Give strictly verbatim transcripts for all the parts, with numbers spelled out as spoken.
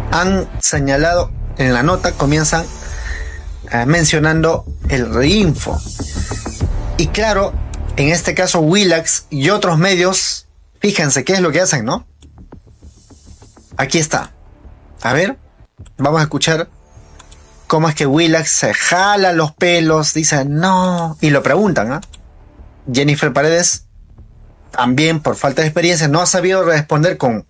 han señalado en la nota, comienzan eh, mencionando el Reinfo. Y claro, en este caso Willax y otros medios, fíjense qué es lo que hacen, ¿no? Aquí está. A ver, vamos a escuchar cómo es que Willax se jala los pelos, dice no, y lo preguntan, ¿ah? ¿eh? Jennifer Paredes, también por falta de experiencia, no ha sabido responder con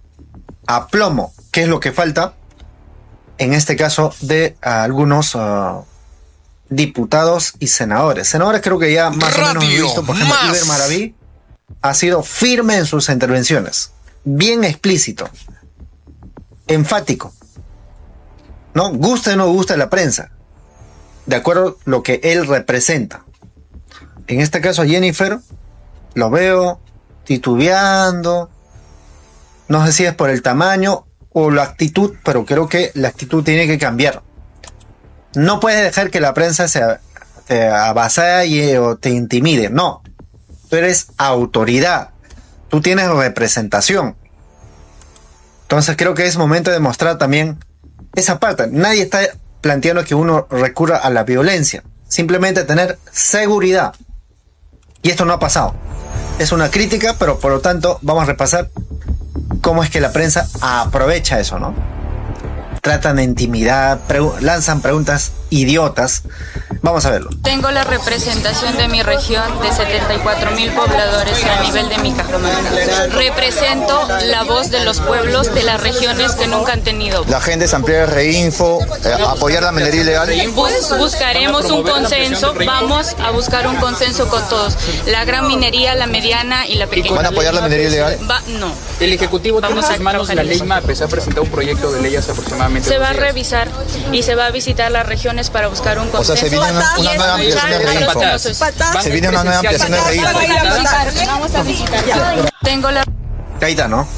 aplomo qué es lo que falta, en este caso de uh, algunos uh, diputados y senadores. Senadores creo que ya más Radio o menos he visto, por ejemplo, Iber Maraví ha sido firme en sus intervenciones, bien explícito, enfático, ¿no? Guste o no guste la prensa, de acuerdo a lo que él representa. En este caso a Jennifer lo veo titubeando, no sé si es por el tamaño o la actitud, pero creo que la actitud tiene que cambiar. No puedes dejar que la prensa se, te avasalle o te intimide, no. Tú eres autoridad, tú tienes representación. Entonces creo que es momento de mostrar también esa parte. Nadie está planteando que uno recurra a la violencia, simplemente tener seguridad. Y esto no ha pasado. Es una crítica, pero por lo tanto vamos a repasar cómo es que la prensa aprovecha eso, ¿no? Tratan de intimidar, pre- lanzan preguntas idiotas. Vamos a verlo. Tengo la representación de mi región de setenta y cuatro mil pobladores a nivel de mi Cajamarca. Represento la voz de los pueblos de las regiones que nunca han tenido. La gente es ampliar el Reinfo, eh, apoyar la minería ilegal. Bus- buscaremos un consenso, vamos a buscar un consenso con todos. La gran minería, la mediana y la pequeña. ¿Van a apoyar la minería ilegal? Va, no. El Ejecutivo tiene en sus manos la ley MAPE, se ha presentado un proyecto de ley hace aproximadamente Se va a dos días. revisar y se va a visitar las regiones para buscar un O consenso. sea, se viene una, una nueva ampliación de Reinfo. Se viene una nueva ampliación de Reinfo. Vamos a visitar. Tengo la... Ahí está, ¿no?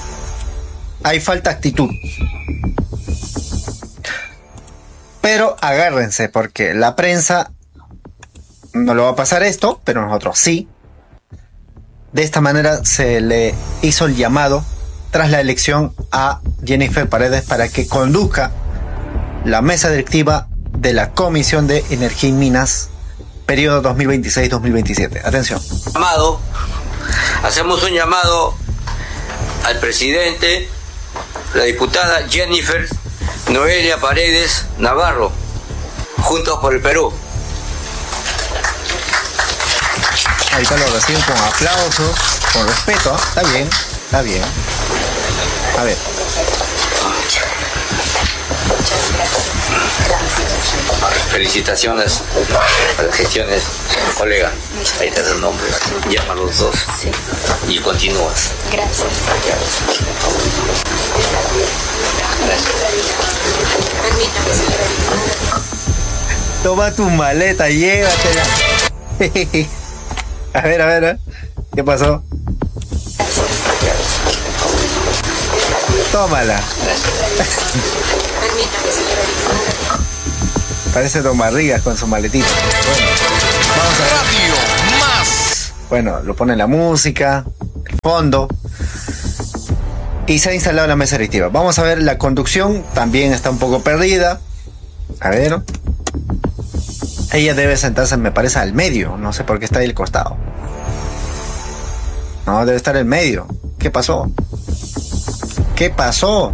Ahí falta actitud. Pero agárrense, porque la prensa no lo va a pasar esto, pero nosotros sí. De esta manera se le hizo el llamado tras la elección a Jennifer Paredes para que conduzca la mesa directiva de la Comisión de Energía y Minas, periodo dos mil veintiséis dos mil veintisiete. Atención. Llamado, hacemos un llamado al presidente, la diputada Jennifer Noelia Paredes Navarro, Juntos por el Perú. Ahorita lo reciben con aplausos, con respeto. Está bien, está bien. A ver. Felicitaciones a las gestiones, colega. Ahí te da el nombre. Llama a los dos y continúas. Gracias. Toma tu maleta, llévatela. A ver, a ver, ¿eh? ¿Qué pasó? Tómala. Parece Don Barrigas con su maletita. Bueno, vamos a ver. Radio Más. Bueno, lo pone la música, el fondo. Y se ha instalado la mesa directiva. Vamos a ver la conducción. También está un poco perdida. A ver. Ella debe sentarse, me parece, al medio. No sé por qué está ahí al costado. No, debe estar en medio. ¿Qué pasó? ¿Qué pasó?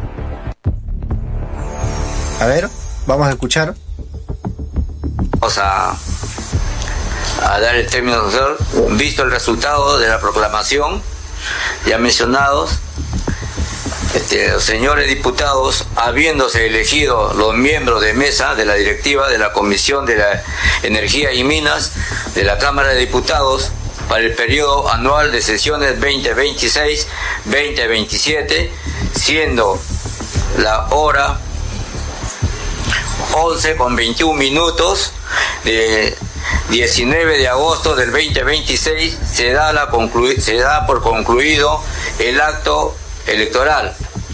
A ver, vamos a escuchar. Vamos a, a dar el término doctor. Visto el resultado de la proclamación ya mencionados, este, los señores diputados, habiéndose elegido los miembros de mesa de la directiva de la Comisión de la Energía y Minas de la Cámara de Diputados para el periodo anual de sesiones veinte veintiséis veinte veintisiete, siendo la hora once con veintiún minutos de diecinueve de agosto del veinte veintiséis, se da, la conclu- se da por concluido el acto electoral.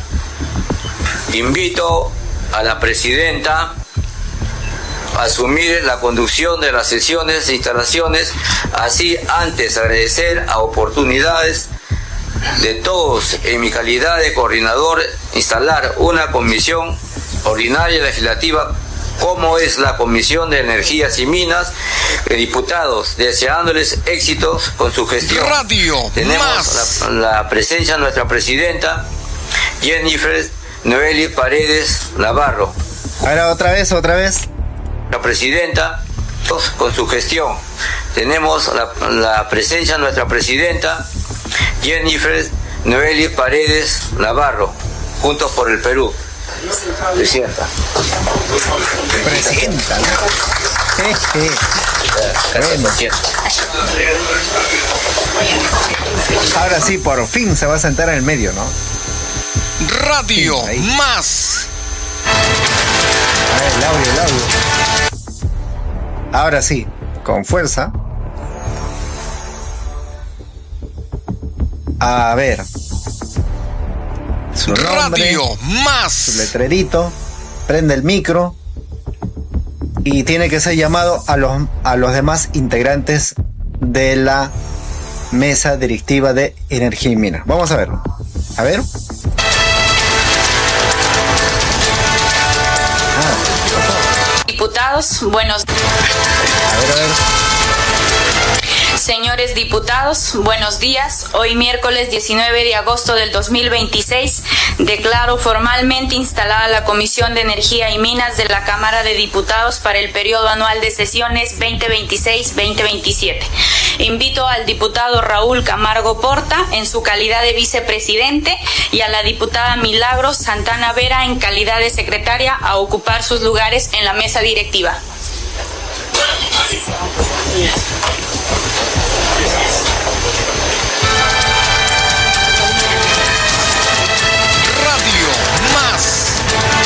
Invito a la presidenta a asumir la conducción de las sesiones e instalaciones, así antes agradecer a oportunidades de todos en mi calidad de coordinador instalar una comisión ordinaria legislativa como es la Comisión de Energías y Minas, eh, diputados, deseándoles éxitos con su gestión. Radio Tenemos Más. La, la presencia de nuestra presidenta, Jennifer Noeli Paredes Navarro. Ahora otra vez, otra vez. La presidenta, con su gestión. Tenemos la, la presencia de nuestra presidenta, Jennifer Noeli Paredes Navarro, Juntos por el Perú. Presidenta. Presidenta. Jeje. Bueno. Ahora sí, por fin se va a sentar en el medio, ¿no? Radio Sí, ahí. Más. A ver, el audio, el audio. Ahora sí, con fuerza. A ver. Su nombre, Radio su Más. letrerito, prende el micro y tiene que ser llamado a los, a los demás integrantes de la mesa directiva de Energía y Minas. Vamos a verlo. A ver. Diputados, buenos A ver, a ver. Señores diputados, buenos días. Hoy miércoles diecinueve de agosto del dos mil veintiséis declaro formalmente instalada la Comisión de Energía y Minas de la Cámara de Diputados para el periodo anual de sesiones veinte veintiséis veinte veintisiete. Invito al diputado Raúl Camargo Porta en su calidad de vicepresidente y a la diputada Milagros Santana Vera en calidad de secretaria a ocupar sus lugares en la mesa directiva. Radio Más.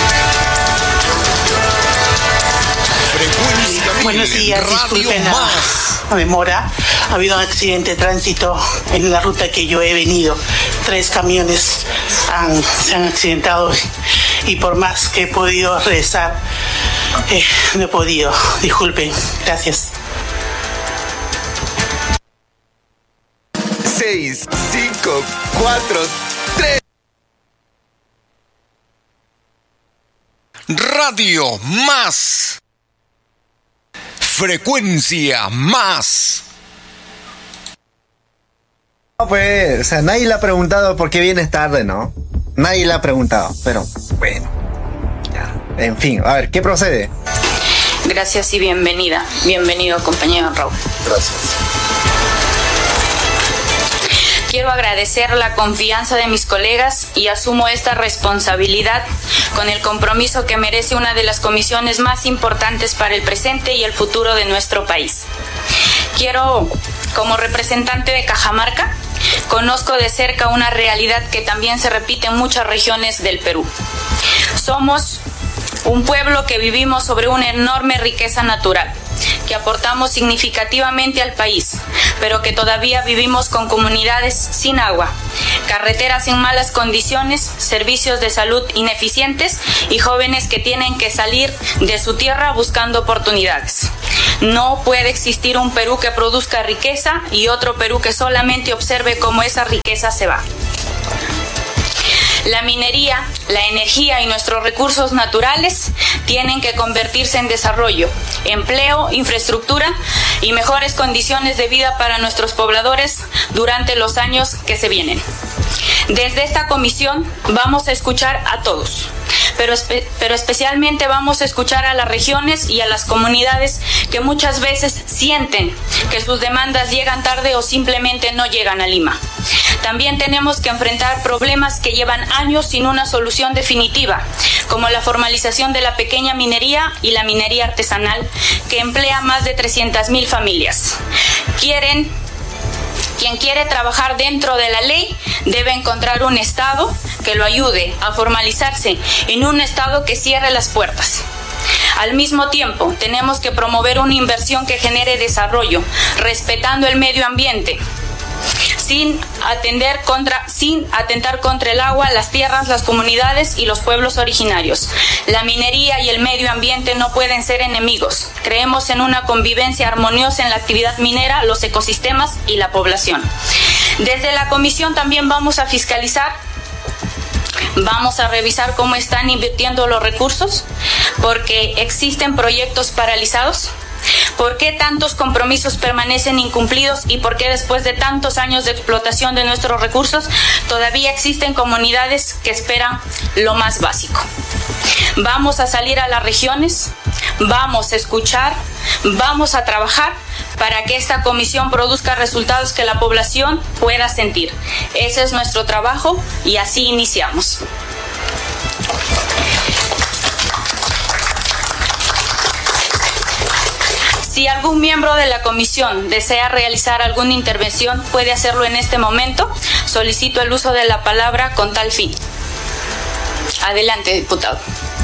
Frecuencia mil. Buenos días, Radio disculpen la, Más. la demora. Ha habido un accidente de tránsito en la ruta que yo he venido. Tres camiones han, se han accidentado y por más que he podido regresar, eh, no he podido. Disculpen, gracias. seis, cinco, cuatro, tres. Radio Más. Frecuencia Más. No, pues, o sea, nadie le ha preguntado por qué vienes tarde, ¿no? Nadie le ha preguntado, pero bueno. Ya. En fin, a ver, ¿qué procede? Gracias y bienvenida. Bienvenido, compañero Raúl. Gracias. Quiero agradecer la confianza de mis colegas y asumo esta responsabilidad con el compromiso que merece una de las comisiones más importantes para el presente y el futuro de nuestro país. Quiero, como representante de Cajamarca, conozco de cerca una realidad que también se repite en muchas regiones del Perú. Somos un pueblo que vivimos sobre una enorme riqueza natural, que aportamos significativamente al país, pero que todavía vivimos con comunidades sin agua, carreteras en malas condiciones, servicios de salud ineficientes y jóvenes que tienen que salir de su tierra buscando oportunidades. No puede existir un Perú que produzca riqueza y otro Perú que solamente observe cómo esa riqueza se va. La minería, la energía y nuestros recursos naturales tienen que convertirse en desarrollo, empleo, infraestructura y mejores condiciones de vida para nuestros pobladores durante los años que se vienen. Desde esta comisión vamos a escuchar a todos, pero, espe- pero especialmente vamos a escuchar a las regiones y a las comunidades que muchas veces sienten que sus demandas llegan tarde o simplemente no llegan a Lima. También tenemos que enfrentar problemas que llevan años sin una solución definitiva, como la formalización de la pequeña minería y la minería artesanal, que emplea más de trescientas mil familias. Quieren, quien quiere trabajar dentro de la ley debe encontrar un Estado que lo ayude a formalizarse, en un Estado que cierre las puertas. Al mismo tiempo, tenemos que promover una inversión que genere desarrollo, respetando el medio ambiente, sin atender contra, sin atentar contra el agua, las tierras, las comunidades y los pueblos originarios. La minería y el medio ambiente no pueden ser enemigos. Creemos en una convivencia armoniosa en la actividad minera, los ecosistemas y la población. Desde la comisión también vamos a fiscalizar, vamos a revisar cómo están invirtiendo los recursos, porque existen proyectos paralizados. ¿Por qué tantos compromisos permanecen incumplidos y por qué después de tantos años de explotación de nuestros recursos todavía existen comunidades que esperan lo más básico? Vamos a salir a las regiones, vamos a escuchar, vamos a trabajar para que esta comisión produzca resultados que la población pueda sentir. Ese es nuestro trabajo y así iniciamos. Si algún miembro de la comisión desea realizar alguna intervención, puede hacerlo en este momento. Solicito el uso de la palabra con tal fin. Adelante, diputado.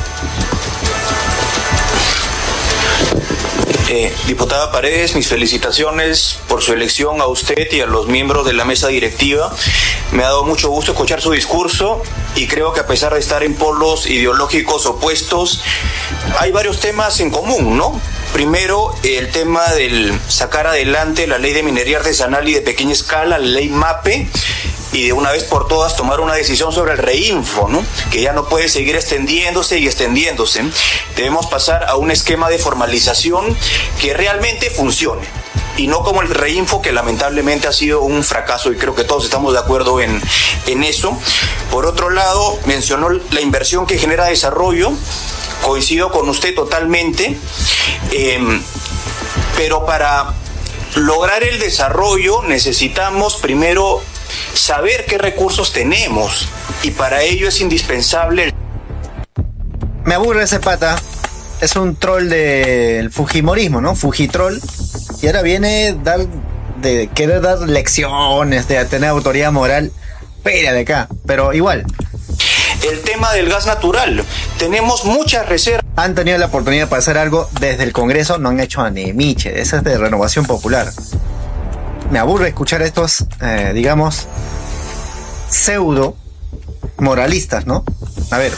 Eh, diputada Paredes, mis felicitaciones por su elección a usted y a los miembros de la mesa directiva. Me ha dado mucho gusto escuchar su discurso y creo que a pesar de estar en polos ideológicos opuestos, hay varios temas en común, ¿no? Primero, el tema del sacar adelante la ley de minería artesanal y de pequeña escala, la ley MAPE, y de una vez por todas tomar una decisión sobre el reinfo, ¿no? Que ya no puede seguir extendiéndose y extendiéndose. Debemos pasar a un esquema de formalización que realmente funcione, y no como el reinfo, que lamentablemente ha sido un fracaso, y creo que todos estamos de acuerdo en, en eso. Por otro lado, mencionó la inversión que genera desarrollo. Coincido con usted totalmente, eh, pero para lograr el desarrollo necesitamos primero saber qué recursos tenemos, y para ello es indispensable. Me aburre ese pata, es un troll del fujimorismo, ¿no? Fujitroll, y ahora viene dar, de querer dar lecciones, de tener autoridad moral. Fuera de acá, pero igual. El tema del gas natural, tenemos muchas reservas. Han tenido la oportunidad para hacer algo desde el Congreso, no han hecho a ni miche. Esa es de Renovación Popular. Me aburre escuchar estos, eh, digamos, pseudo moralistas, ¿no? A ver.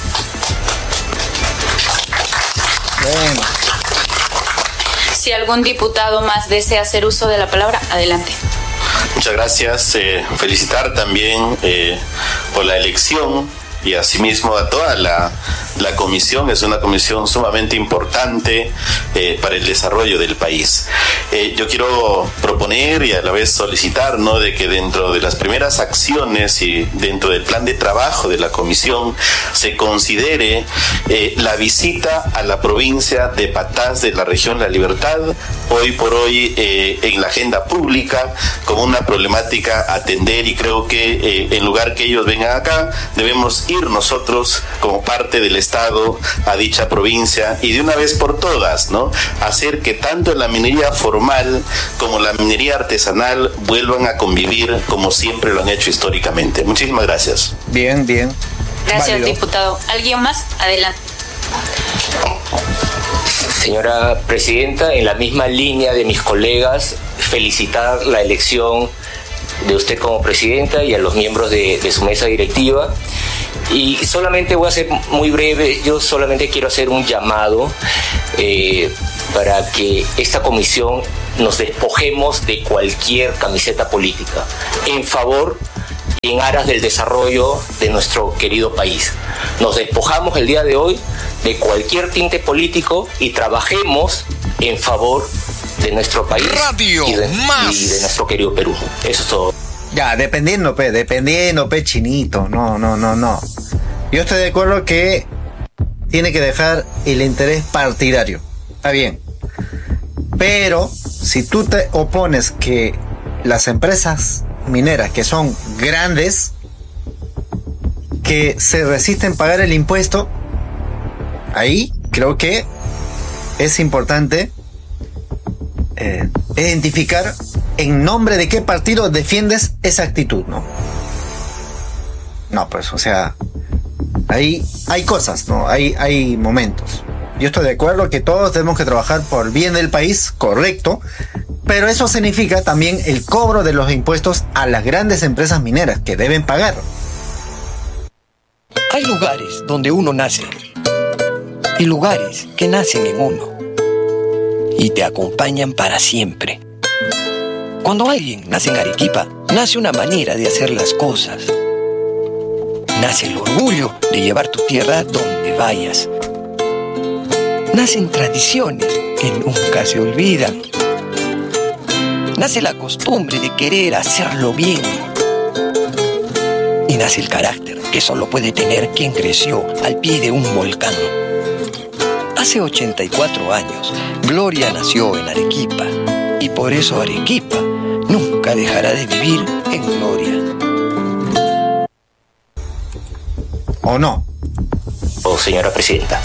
Bueno. Si algún diputado más desea hacer uso de la palabra, adelante. Muchas gracias. Eh, felicitar también eh, por la elección, y asimismo a toda la, la comisión. Es una comisión sumamente importante eh, para el desarrollo del país. Eh, yo quiero proponer y a la vez solicitar, ¿no?, de que dentro de las primeras acciones y dentro del plan de trabajo de la comisión se considere eh, la visita a la provincia de Patás de la región La Libertad, hoy por hoy eh, en la agenda pública como una problemática a atender, y creo que eh, en lugar que ellos vengan acá, debemos ir nosotros como parte del Estado a dicha provincia y de una vez por todas, ¿no?, hacer que tanto la minería formal como la minería artesanal vuelvan a convivir como siempre lo han hecho históricamente. Muchísimas gracias. Bien, bien. Gracias, Válido. diputado. ¿Alguien más? Adelante. Señora Presidenta, en la misma línea de mis colegas, felicitar la elección de usted como Presidenta y a los miembros de, de su mesa directiva. Y solamente voy a ser muy breve, yo solamente quiero hacer un llamado eh, para que esta comisión nos despojemos de cualquier camiseta política en favor y en aras del desarrollo de nuestro querido país. Nos despojamos el día de hoy de cualquier tinte político y trabajemos en favor de nuestro país Radio y de, Más. y de nuestro querido Perú. Eso es todo. Ya, dependiendo, pe, dependiendo, pe, chinito. No, no, no, no. Yo estoy de acuerdo que tiene que dejar el interés partidario. Está bien. Pero si tú te opones que las empresas mineras, que son grandes, que se resisten a pagar el impuesto, ahí creo que es importante eh, identificar en nombre de qué partido defiendes esa actitud, ¿no? No, pues, o sea, ahí hay cosas, ¿no? Hay, hay momentos. Yo estoy de acuerdo que todos tenemos que trabajar por el bien del país, correcto, pero eso significa también el cobro de los impuestos a las grandes empresas mineras que deben pagar. Hay lugares donde uno nace y lugares que nacen en uno y te acompañan para siempre. Cuando alguien nace en Arequipa, nace una manera de hacer las cosas. Nace el orgullo de llevar tu tierra donde vayas. Nacen tradiciones que nunca se olvidan. Nace la costumbre de querer hacerlo bien. Y nace el carácter que solo puede tener quien creció al pie de un volcán. Hace ochenta y cuatro años, Gloria nació en Arequipa. Y por eso Arequipa nunca dejará de vivir en gloria. ¿O no? O señora presidenta.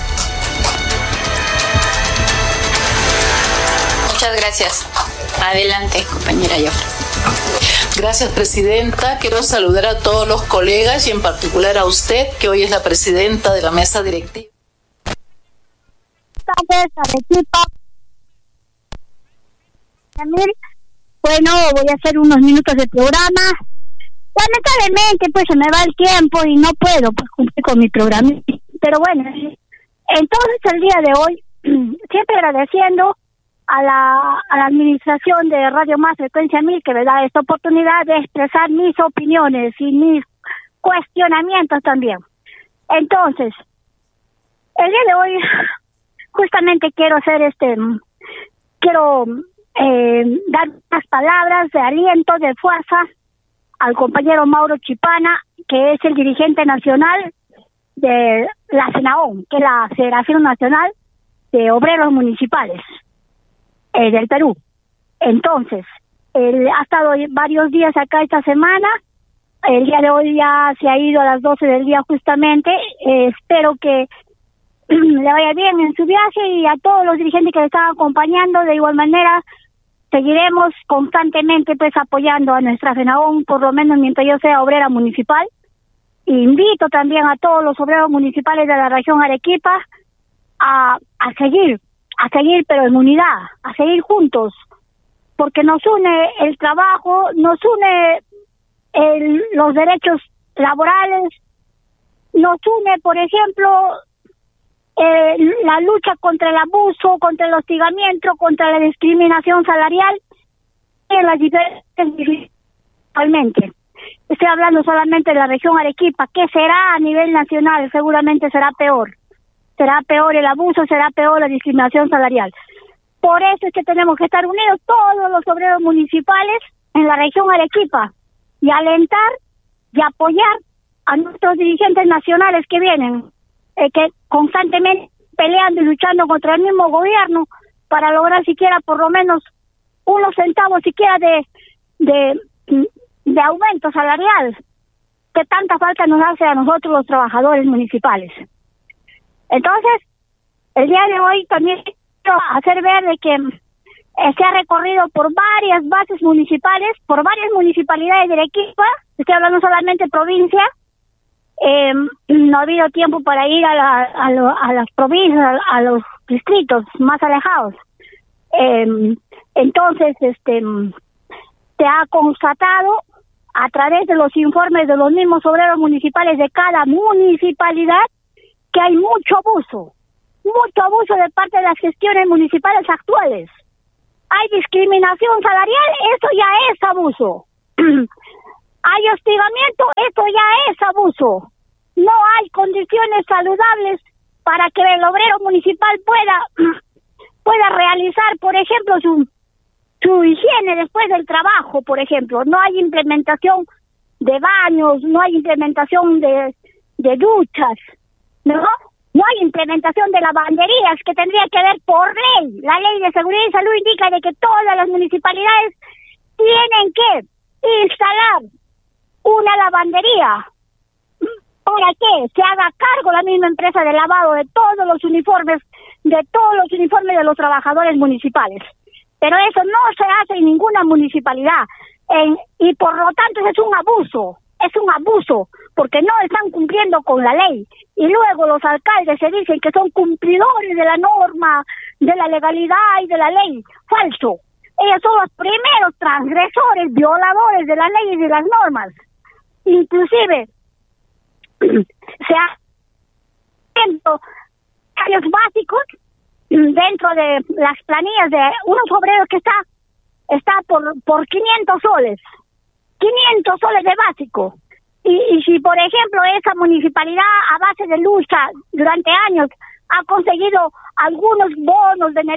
Muchas gracias. Adelante, compañera Jofre. Gracias, presidenta. Quiero saludar a todos los colegas y en particular a usted, que hoy es la presidenta de la mesa directiva. Buenas tardes, Arequipa. Bueno, voy a hacer unos minutos de programa. Lamentablemente, pues se me va el tiempo y no puedo pues, cumplir con mi programa. Pero bueno, entonces el día de hoy, siempre agradeciendo a la, a la administración de Radio Más Frecuencia Mil que me da esta oportunidad de expresar mis opiniones y mis cuestionamientos también. Entonces, el día de hoy justamente quiero hacer este, quiero eh, dar unas palabras de aliento, de fuerza al compañero Mauro Chipana, que es el dirigente nacional de la FENAON, que es la Federación Nacional de Obreros Municipales eh, del Perú. Entonces, él ha estado varios días acá esta semana. El día de hoy ya se ha ido a las doce del día justamente. Eh, espero que le vaya bien en su viaje, y a todos los dirigentes que le están acompañando. De igual manera, seguiremos constantemente pues apoyando a nuestra FENAON, por lo menos mientras yo sea obrera municipal. Invito también a todos los obreros municipales de la región Arequipa a, a seguir, a seguir pero en unidad, a seguir juntos, porque nos une el trabajo, nos une el, los derechos laborales, nos une, por ejemplo, eh, la lucha contra el abuso, contra el hostigamiento, contra la discriminación salarial en las diferentes actualmente. Estoy hablando solamente de la región Arequipa. ¿Qué será a nivel nacional? Seguramente será peor. Será peor el abuso, será peor la discriminación salarial. Por eso es que tenemos que estar unidos todos los obreros municipales en la región Arequipa y alentar y apoyar a nuestros dirigentes nacionales que vienen, eh, que constantemente peleando y luchando contra el mismo gobierno para lograr siquiera por lo menos unos centavos siquiera de de, de aumento salarial que tanta falta nos hace a nosotros los trabajadores municipales. Entonces, el día de hoy también quiero hacer ver de que eh, se ha recorrido por varias bases municipales, por varias municipalidades de Arequipa. Estoy hablando solamente provincia. Eh, no ha habido tiempo para ir a, la, a, lo, a las provincias, a, a los distritos más alejados. Eh, entonces, este, se ha constatado a través de los informes de los mismos obreros municipales de cada municipalidad que hay mucho abuso, mucho abuso de parte de las gestiones municipales actuales. Hay discriminación salarial, eso ya es abuso. Hay hostigamiento, esto ya es abuso. No hay condiciones saludables para que el obrero municipal pueda pueda realizar, por ejemplo, su su higiene después del trabajo, por ejemplo. No hay implementación de baños, no hay implementación de, de duchas, ¿no? No hay implementación de lavanderías, que tendría que haber por ley. La ley de seguridad y salud indica de que todas las municipalidades tienen que instalar una lavandería para que se haga cargo la misma empresa de lavado de todos los uniformes, de todos los uniformes de los trabajadores municipales. Pero eso no se hace en ninguna municipalidad, en, y por lo tanto es un abuso, es un abuso, porque no están cumpliendo con la ley. Y luego los alcaldes se dicen que son cumplidores de la norma, de la legalidad y de la ley. Falso. Ellos son los primeros transgresores, violadores de la ley y de las normas. Inclusive, se ha hecho cambios básicos dentro de las planillas de unos obreros que está está por por quinientos soles. quinientos soles de básico. Y, y si, por ejemplo, esa municipalidad a base de lucha durante años ha conseguido algunos bonos de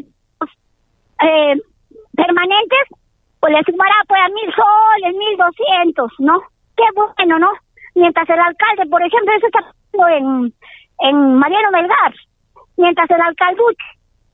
eh, permanentes, pues le sumará pues a mil soles, mil doscientos, ¿no? Qué bueno, ¿no? Mientras el alcalde, por ejemplo, eso está pasando en, en Mariano Melgar, mientras el alcalducho,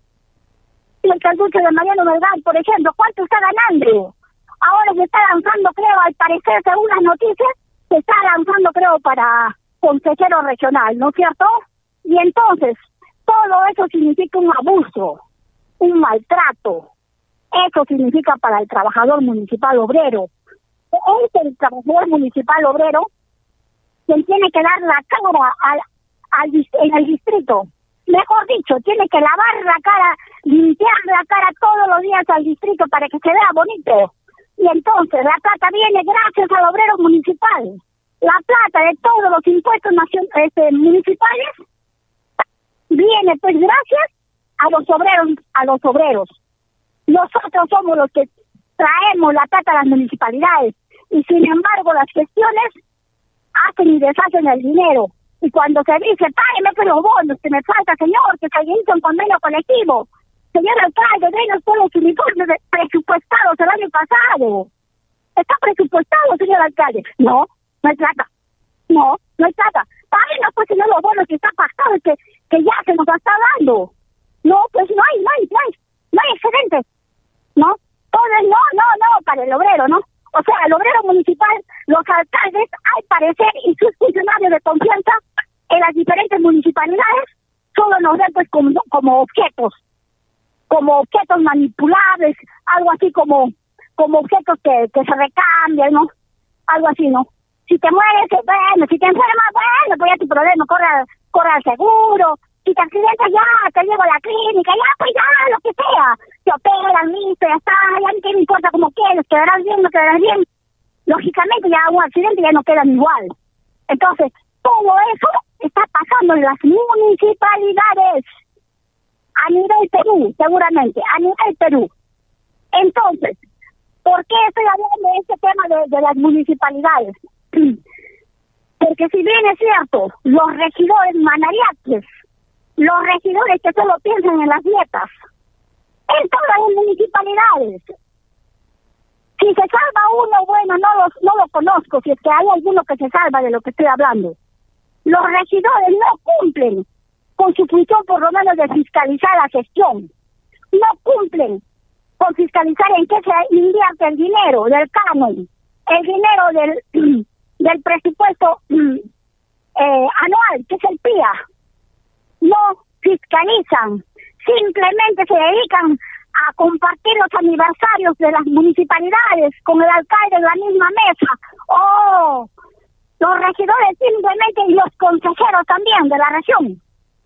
el alcalducho de Mariano Melgar, por ejemplo, ¿cuánto está ganando? Ahora se está lanzando, creo, al parecer, según las noticias, se está lanzando, creo, para consejero regional, ¿no es cierto? Y entonces, todo eso significa un abuso, un maltrato. Eso significa para el trabajador municipal obrero. Es el trabajador municipal obrero quien tiene que dar la cara al, al, en el distrito. Mejor dicho, tiene que lavar la cara, limpiar la cara todos los días al distrito para que se vea bonito. Y entonces la plata viene gracias al obrero municipal. La plata de todos los impuestos nacion- este, municipales viene pues gracias a los obreros, a los obreros. Nosotros somos los que traemos la plata a las municipalidades y sin embargo las gestiones hacen y deshacen el dinero. Y cuando se dice, págueme que los bonos, que me falta, señor, que se hizo un convenio colectivo. Señor alcalde, denos todos los uniformes presupuestados el año pasado. ¿Está presupuestado, señor alcalde? No, no hay plata. No, no hay plata. Páguenos, pues, señor, los bonos que está pactado, que, que ya se nos está dando. No, pues no hay, no hay, no hay, no hay excedentes. ¿No? Todo es no, no, no, para el obrero, ¿no? O sea, el obrero municipal, los alcaldes, al parecer, y sus funcionarios de confianza en las diferentes municipalidades, solo nos ven pues como, como objetos, como objetos manipulables, algo así como como objetos que, que se recambian, ¿no? Algo así, ¿no? Si te mueres, bueno, si te enfermas, bueno, pues ya tu problema, corre, corre al seguro. Si te accidentas, ya, te llevo a la clínica, ya, pues ya, lo que sea. Te operan, listo, ya está, ya ni te importa como quieres, quedarás bien, no quedarás bien. Lógicamente, ya un accidente ya no quedan igual. Entonces, todo eso está pasando en las municipalidades a nivel Perú, seguramente, a nivel Perú. Entonces, ¿por qué estoy hablando de este tema de, de las municipalidades? Porque si bien es cierto, los regidores manariaques, los regidores que solo piensan en las dietas, en todas las municipalidades, si se salva uno, bueno, no, los, no lo conozco, si es que hay alguno que se salva de lo que estoy hablando. Los regidores no cumplen con su función, por lo menos, de fiscalizar la gestión. No cumplen con fiscalizar en qué se invierte el dinero del canon, el dinero del, del presupuesto eh, anual, que es el P I A. No fiscalizan, simplemente se dedican a compartir los aniversarios de las municipalidades con el alcalde en la misma mesa. ¡Oh! Los regidores simplemente, y los consejeros también de la región,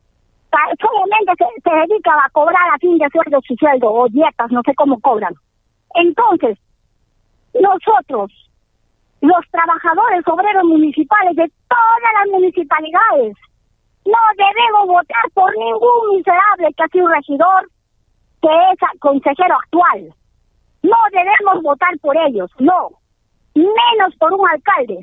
solamente se, se dedican a cobrar a fin de sueldo su sueldo, o dietas, no sé cómo cobran. Entonces, nosotros, los trabajadores obreros municipales de todas las municipalidades, no debemos votar por ningún miserable que ha sido regidor, que es consejero actual. No debemos votar por ellos, no. Menos por un alcalde.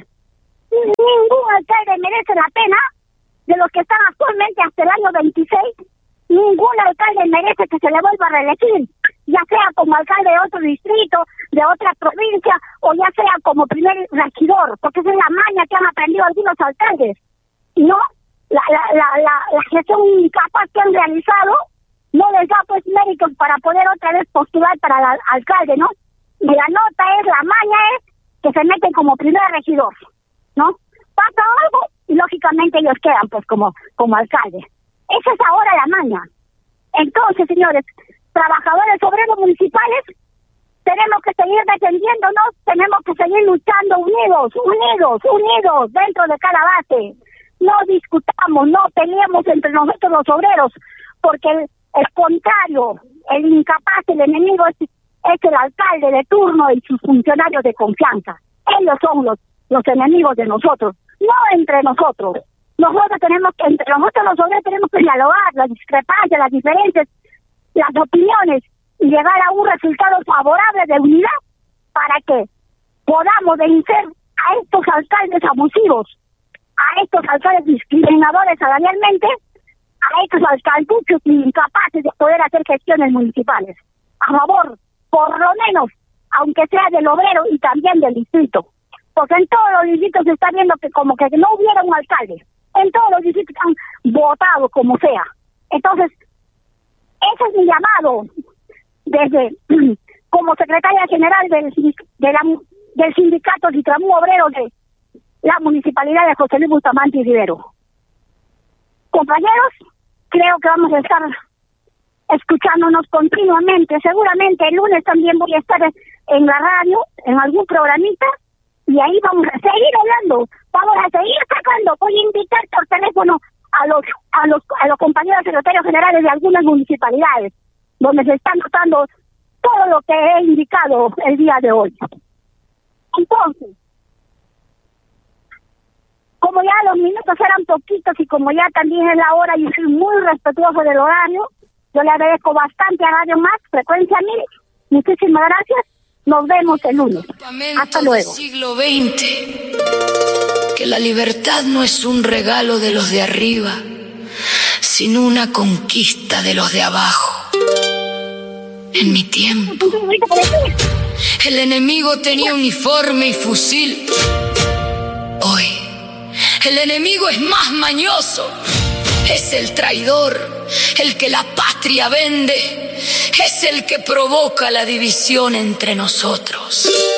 Ningún alcalde merece la pena de los que están actualmente hasta el año veintiséis. Ningún alcalde merece que se le vuelva a reelegir, ya sea como alcalde de otro distrito, de otra provincia, o ya sea como primer regidor, porque esa es la maña que han aprendido algunos alcaldes. No, la, la, la, la, la gestión incapaz que han realizado no les da pues méritos para poder otra vez postular para el al- alcalde, ¿no? Y la nota es, la maña es que se meten como primer regidor, ¿no? Pasa algo y lógicamente ellos quedan pues como, como alcalde. Esa es ahora la maña. Entonces, señores, trabajadores obreros municipales, tenemos que seguir defendiéndonos, tenemos que seguir luchando unidos, unidos, unidos dentro de cada base. No discutamos, no peleemos entre nosotros los obreros, porque el, el contrario, el incapaz, el enemigo es, es el alcalde de turno y sus funcionarios de confianza. Ellos son los, los enemigos de nosotros, no entre nosotros. Nosotros tenemos que, entre nosotros los obreros tenemos que dialogar las discrepancias, las diferencias, las opiniones y llegar a un resultado favorable de unidad. ¿Para qué? podamos vencer a estos alcaldes abusivos, a estos alcaldes discriminadores salarialmente, a estos alcalduchos incapaces de poder hacer gestiones municipales. A favor, por lo menos, aunque sea del obrero y también del distrito. Porque en todos los distritos se está viendo que como que no hubiera un alcalde. En todos los distritos han votado como sea. Entonces, ese es mi llamado desde como secretaria general del, de la, del sindicato Citramú Obrero de la municipalidad de José Luis Bustamante y Rivero. Compañeros, creo que vamos a estar escuchándonos continuamente. Seguramente el lunes también voy a estar en la radio, en algún programita, y ahí vamos a seguir hablando, vamos a seguir sacando. Voy a invitar por teléfono a los a los a los compañeros secretarios generales de algunas municipalidades donde se está notando todo lo que he indicado el día de hoy. Entonces, como ya los minutos eran poquitos y como ya también es la hora y soy muy respetuoso del horario, yo le agradezco bastante a Radio Más, Frecuencia Mil. Muchísimas gracias. Nos vemos el lunes. Hasta luego. Siglo veinte. Que la libertad no es un regalo de los de arriba, sino una conquista de los de abajo. En mi tiempo, el enemigo tenía uniforme y fusil. Hoy, el enemigo es más mañoso. Es el traidor, el que la patria vende. Es el que provoca la división entre nosotros.